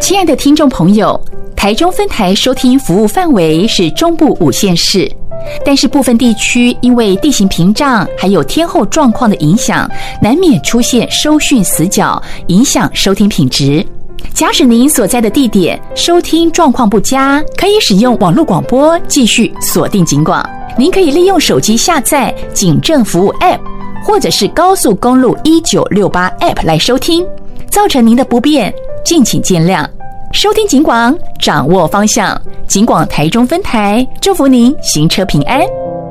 亲爱的听众朋友，台中分台收听服务范围是中部5县市，但是部分地区因为地形屏障还有天候状况的影响，难免出现收讯死角，影响收听品质。假使您所在的地点收听状况不佳，可以使用网络广播继续锁定警广。您可以利用手机下载警政服务 App， 或者是高速公路1968 App 来收听。造成您的不便，敬请见谅。收听警广，掌握方向。警广台中分台，祝福您行车平安。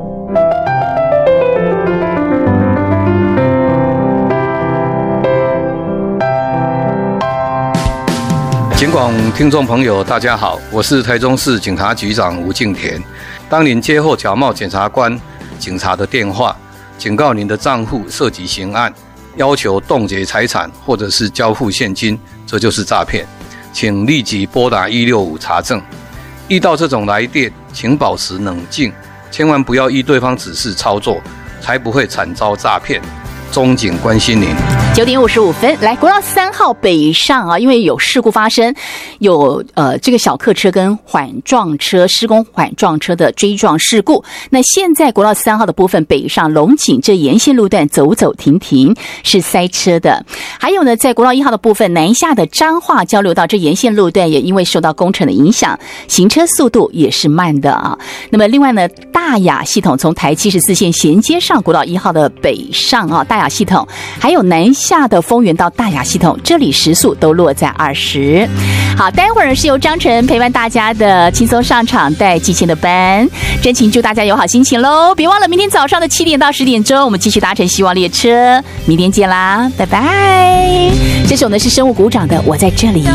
警广听众朋友，大家好，我是台中市警察局长吴敬田。当您接获假冒检察官、警察的电话，警告您的账户涉及刑案，要求冻结财产或者是交付现金，这就是诈骗。请立即拨打165查证。遇到这种来电，请保持冷静，千万不要依对方指示操作，才不会惨遭诈骗。中警关心您。 9点55分，来国道3号北上啊，因为有事故发生，有这个小客车跟缓撞车施工缓撞车的追撞事故。那现在国道3号的部分北上龙井这沿线路段走走停停是塞车的。还有呢，在国道1号的部分南下的彰化交流道这沿线路段也因为受到工程的影响，行车速度也是慢的啊。那么另外呢，大雅系统从台74线衔接上国道1号的北上啊，大雅系统还有南下的丰原到大雅系统，这里时速都落在20。好，待会儿是由张晨陪伴大家的轻松上场带季前的班，真情祝大家有好心情喽！别忘了明天早上的7点到10点钟，我们继续搭乘希望列车，明天见啦，拜拜！这首呢是生物股长的《我在这里》。